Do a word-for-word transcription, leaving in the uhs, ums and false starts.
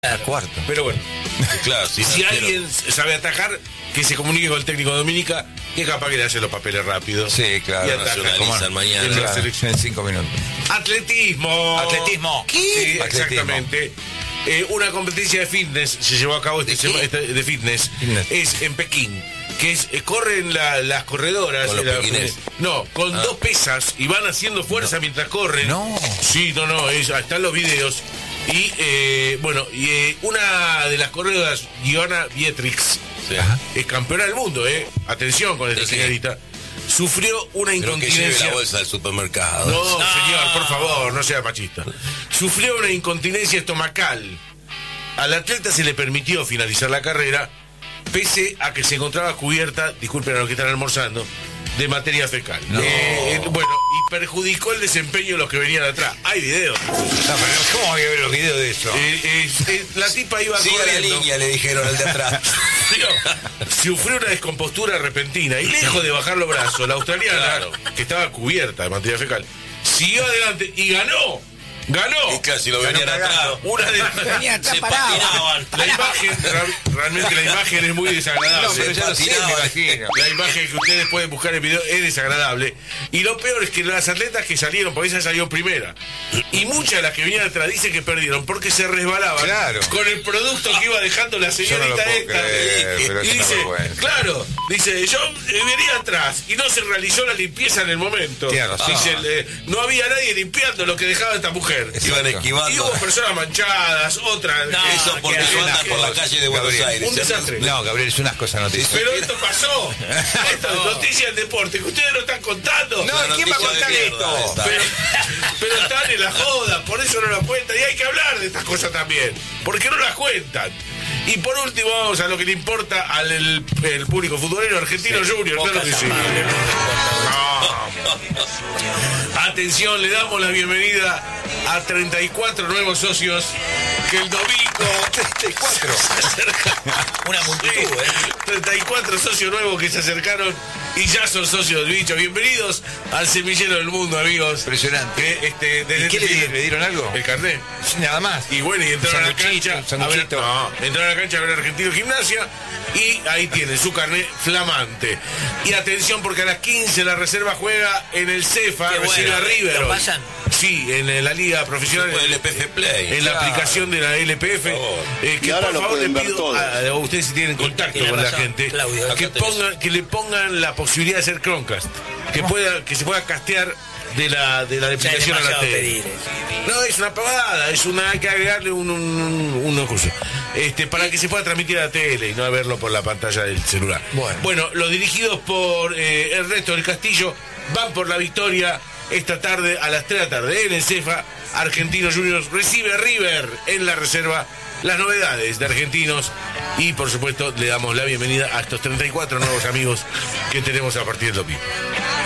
A cuarto. Pero bueno, claro, si, si no alguien quiero... sabe atajar, que se comunique con el técnico de Dominica, que es capaz que le hace los papeles rápidos. Sí, claro. Y ataja. Nacionalizan mañana. En la Claro, selección. en cinco minutos. Atletismo. Atletismo. Sí, Atletismo. exactamente. Eh, una competencia de fitness se llevó a cabo este ¿De sema- qué? este- de fitness. Fitness. Es en Pekín. Que es, eh, corren la- las corredoras. ¿Con los la- pequinés? No, con Ah. dos pesas y van haciendo fuerza mientras corren. No. Sí, no, no, es- están los videos. Y eh, bueno, y eh, una de las corredoras, Giovanna Vietrix, Sí. es campeona del mundo, eh. Atención con esta ¿De qué? señorita. Sufrió una Pero que lleve incontinencia. la bolsa del supermercado. No, señor, por favor, no sea machista. Sufrió una incontinencia estomacal. Al atleta se le permitió finalizar la carrera, pese a que se encontraba cubierta, disculpen a los que están almorzando, de materia fecal. No. Eh, eh, bueno, y perjudicó el desempeño de los que venían atrás. Hay videos. No, pero ¿cómo voy a ver los videos de eso? Eh, eh, eh, la tipa iba Siga la corriendo. línea, le dijeron al de atrás. No, sufrió una descompostura repentina y lejos de bajar los brazos, la australiana, Claro. que estaba cubierta de materia fecal, siguió adelante y ganó. Ganó. Y claro, si lo Ganó venían atrás, cagado. Una de Venía atrás, se parado. patinaban. la imagen, ra- realmente la imagen es muy desagradable. No, pero ya lo sé, me patinaba. imagino. La imagen que ustedes pueden buscar en el video es desagradable. Y lo peor es que las atletas que salieron, porque ella salió primera, y muchas de las que venían atrás dicen que perdieron porque se resbalaban Claro. con el producto que iba dejando la Yo no lo señorita puedo esta. creer, y pero y es una dice, vergüenza. claro, dice, yo eh, venía atrás y no se realizó la limpieza en el momento. Tiene razón. Dice, eh, no había nadie limpiando lo que dejaba esta mujer. Es- iban Exacto. esquivando. Y hubo personas manchadas, otras. No, que- eso porque que- no andan que- por la calle de Buenos Gabriel, Aires. un desastre. No, Gabriel, es unas cosas noticias. Pero esto pasó. Esto es noticia del deporte que ustedes no están contando. No, Una ¿quién va a noticia contar de esto? mierda esta. Pero, pero están en la joda, por eso no la cuentan. Y hay que hablar de estas cosas también. Porque no las cuentan. Y por último, vamos a lo que le importa al el, el público futbolero argentino Junior. Claro que sí. No. Atención, le damos la bienvenida a treinta y cuatro nuevos socios que el domingo treinta y cuatro. se acercan. Una multitud, ¿eh? treinta y cuatro socios nuevos que se acercaron y ya son socios del bicho. Bienvenidos al semillero del mundo, amigos. Impresionante. Que, este, desde ¿Y qué este le, fin- le dieron algo? El carnet. Nada más. Y bueno, y entraron a la Sanguchito, cancha a ver, sanguchito. no, entraron a la cancha a ver Argentino Gimnasia y ahí tienen su carnet flamante. Y atención porque a las quince la reserva juega en el CEFA, Qué recibe bueno, a River. ¿lo hoy. pasan? Sí, en la liga profesional. Por el L P F Play. En la Claro. aplicación de la L P F. Por favor. eh, que Y ahora por lo favor le pueden ver pido todos. a, a ustedes si tienen contacto Tiene con la razón, gente, Claudio. que, Acá tenés. pongan, que le pongan la posibilidad de hacer Chromecast. Que, pueda, que se pueda castear de la, de la Ya es aplicación a la demasiado tele. pedir. No, es una pavada, es una, hay que agregarle un, un, un, una cosa, este, para que se pueda transmitir a la tele y no verlo por la pantalla del celular. Bueno. los dirigidos por eh, Ernesto del Castillo van por la victoria esta tarde a las tres de la tarde en el CEFA. Argentinos Juniors recibe a River en la reserva. Las novedades de Argentinos y por supuesto le damos la bienvenida a estos treinta y cuatro nuevos amigos que tenemos a partir del domingo.